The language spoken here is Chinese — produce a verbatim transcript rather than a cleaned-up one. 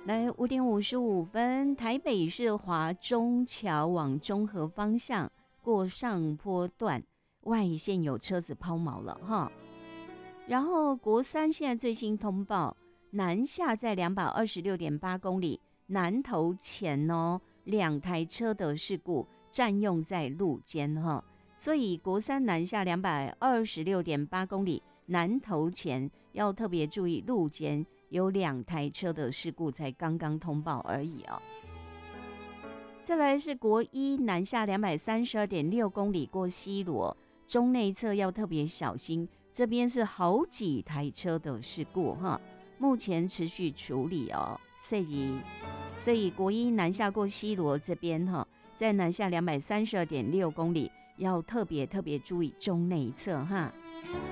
来五点五十五分，台北市华中桥往中和方向过上坡段外线有车子抛锚了哈。然后国三现在最新通报，南下在两百二十六点八公里南投前哦，两台车的事故占用在路肩哈，所以国三南下两百二十六点八公里南投前要特别注意路肩。有两台车的事故才刚刚通报而已哦。再来是国一南下两百三十二点六公里过西螺，中内侧要特别小心，这边是好几台车的事故哈，目前持续处理哦。所以所以国一南下过西螺这边哈，在南下两百三十二点六公里要特别特别注意中内侧哈。